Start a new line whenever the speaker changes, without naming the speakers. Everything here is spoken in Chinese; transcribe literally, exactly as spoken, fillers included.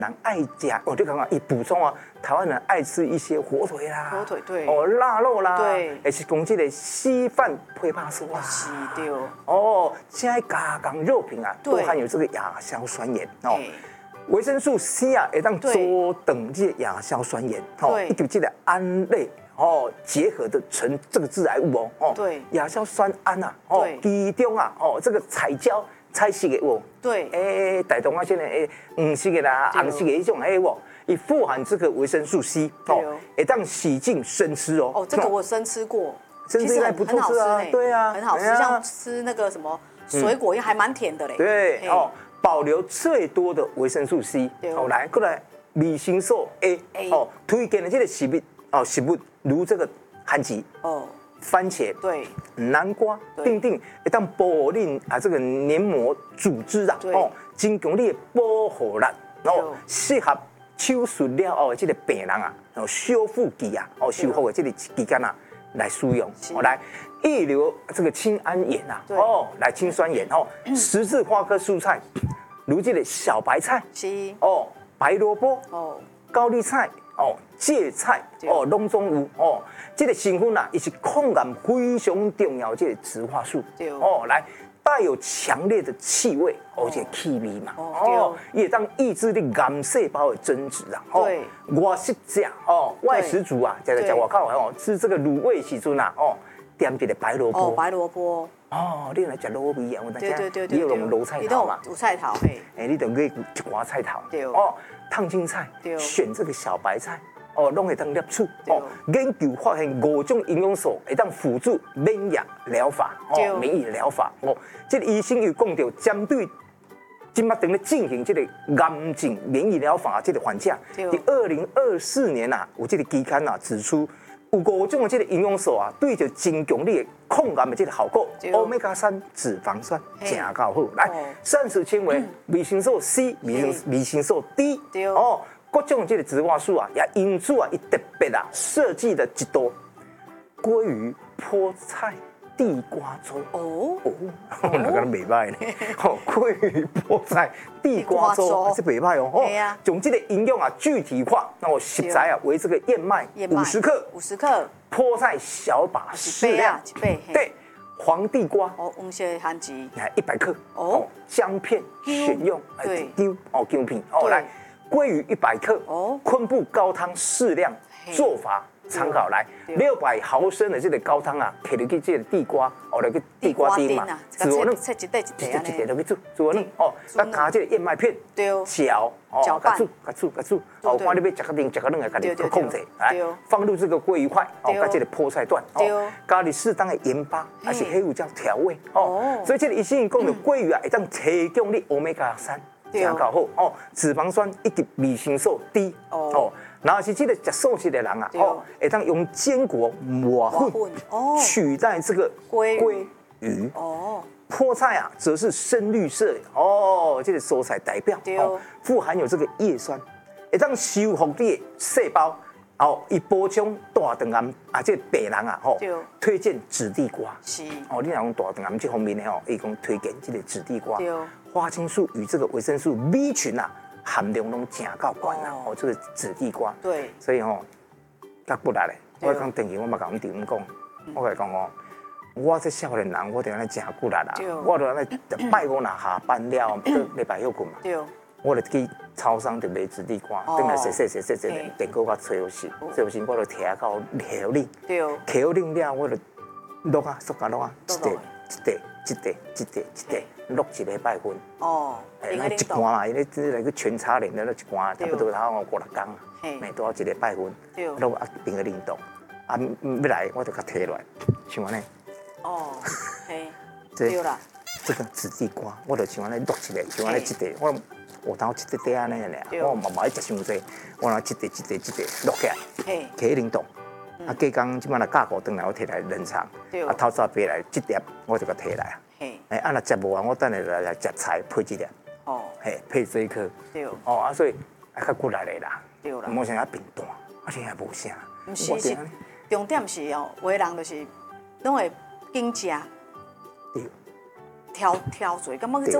人爱食，我就刚刚一补充啊，台湾人爱吃一些火腿啦，
火腿对，
哦，腊肉啦，
对，
也是讲这个稀饭配巴酥啊，
是对，
哦，现在加工肉品啊，都含有这个亚硝酸盐哦。维生素 C 啊，会当阻挡这个亚硝酸盐，哦，以及这个胺类哦结合的成这个致癌物哦，哦，
对，
亚硝酸胺啊，哦，其中啊，哦，这个彩椒。菜色的有，
对，
诶，大同啊，现在诶，黄色的啦，红色的一种还有，也富含这个维生素 C 哦，会当洗净生吃哦。
哦，这个我生吃过，
生吃应该不错吃啊，对啊，
很好吃，像吃那个什么水果，也还蛮甜的嘞。
对哦，保留最多的维生素 C， 哦，来过来，维生素 A， 哦，推荐的这个食物哦，食物如这个番茄哦。番茄、
对，
南瓜、等等，会当保护你啊这个黏膜组织啊，哦，增强你的保护力，哦，适合手术了后的这个病人啊，哦，修复期啊，哦，修复的这个期间啊，来使用，哦，来预留这个氢胺盐啊，哦，来氢酸盐哦，十字花科蔬菜，如这个小白菜，
是，
哦，白萝卜，
哦，
高丽菜。哦，芥菜哦，拢总有哦。这个成分啊，也是抗癌非常重要这个植化素。哦，来带有强烈的气味，而且气味嘛。哦，也当抑制你癌细胞的增殖啊。
对，
我是这样哦，外食族啊，这个在外口哦，吃这个卤味时阵啊，哦，点这个白萝卜。
哦，白萝卜。
哦，你来吃卤味啊，我
对对对对，
你有用卤菜头嘛？
卤菜头嘿。
哎，你等个一瓜菜头。
对。
哦。烫青菜，选这个小白菜，哦，拢会当摄取。哦，研究发现五种营养素会当辅助免疫疗法，哦，免疫疗法。哦，这个医生有讲到，针对今麦等咧进行这个癌症免疫疗法这个患者，在二零二四年啊，有这个期刊啊指出，有五种的这个营养素啊，对着增强你的抗癌的这个效果。欧米伽三脂肪酸正够好，来膳食纤维、维生素 C、维维生素 D， 哦，各种这个植化素啊，也因此啊，伊特别啊设计了一道鲑鱼菠菜地瓜粥。哦哦，那个袂歹呢。哦，鲑鱼菠菜地瓜粥还是袂歹哦。
对呀。
将这个营养啊具体化，那我食材啊为这个燕麦五十克，
五十克，
菠菜小把适量，
一倍。
对，黄地瓜
哦，黄色番薯
来一百克。哦，姜片选用，
对，
姜哦姜片哦来，鲑鱼一百克。哦，昆布高汤适量，做法。参考来六百毫升的这个高汤啊，摕入去这个地瓜，哦，那个地瓜丁嘛，
自我弄，切一块一块
一块落去煮，自我弄哦，再加这个燕麦片，搅，哦，加煮，加煮，加煮，哦，看你要食个冷，食个冷的，家己去控制，来放入这个鲑鱼块，哦，加这个菠菜段，哦，加入适当的盐巴，还是黑胡椒调味，哦，所以这个医生讲的鲑鱼啊，会当提供你欧米伽三，正够好，哦，脂肪酸以及维生素 D， 哦。然后是这个食素食的人啊，哦，会当用坚果磨混取代这个鲑鱼，哦，菠菜啊则是深绿色，哦，这个蔬菜代表，哦，富含有这个叶酸，会当修复你的细胞，哦，以补充大肠癌啊，这个病人啊，吼，推荐紫地瓜，是，哦，你若用大肠癌这方面的吼，伊讲推荐这个紫地瓜，花青素与这个维生素 B 群啊。含量拢正够高啦，哦，这个紫地瓜，对，所以吼，甲不来咧，我讲等于我嘛甲阮弟兄讲，我甲伊讲哦，我这少年人，我伫安尼正久力啦，我伫安尼拜五若下班了，礼拜休困嘛，我就去超商就买紫地瓜，等来洗洗洗洗洗，电锅甲吹好时，吹好时我就摕到摕好冷，摕好冷了，我就落啊，塑胶落啊，一袋一袋一袋一袋一袋。落一礼拜份哦，哎，那一罐嘛，因为这那个全茶连的那一罐，差不多他五六工啊，每多少一礼拜份，落啊冰个冷冻，啊要来我就甲摕落来，像安尼。哦，嘿，对啦，这个紫地瓜，我就像安尼落一个，像安尼一袋，我我当一袋袋安尼尔，我嘛冇爱食伤济，我拿一袋一袋一袋落起来，嘿，摕冷冻，啊，隔工即摆若加固转来，我摕来冷藏，啊，透早爬来一碟，我就甲摕来啊。哎，按那食无完，我等下来来食菜配一粒，哦，嘿，配这一颗，对，哦啊，所以还较骨力的啦，对啦，冇像遐平淡，而且还无啥。
唔是是，重点是哦，有的人就是拢会紧食，对，挑挑嘴，感觉这